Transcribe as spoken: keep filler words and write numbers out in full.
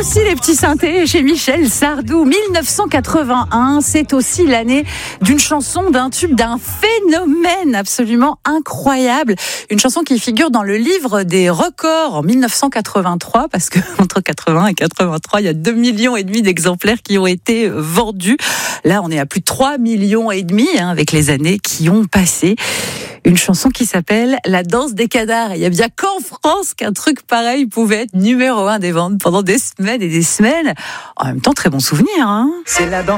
aussi les petits synthés chez Michel Sardou. mille neuf cent quatre-vingt-un, c'est aussi l'année d'une chanson, d'un tube, d'un phénomène absolument incroyable. Une chanson qui figure dans le livre des records en mille neuf cent quatre-vingt-trois, parce que entre quatre-vingts et quatre-vingt-trois, il y a deux millions et demi d'exemplaires qui ont été vendus. Là, on est à plus de trois millions et demi hein, avec les années qui ont passé. Une chanson qui s'appelle La danse des canards. Il y a bien qu'en France qu'un truc pareil pouvait être numéro un des ventes pendant des semaines et des semaines. En même temps, très bon souvenir. Hein. C'est la danse.